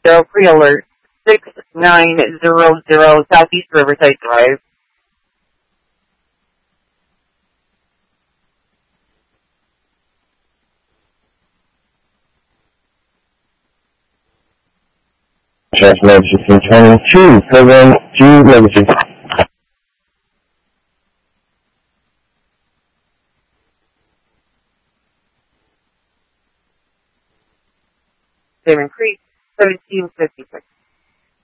0 pre-alert 6900 Southeast Riverside Drive. Translation 1622, program G Legacy. Salmon Creek 1756.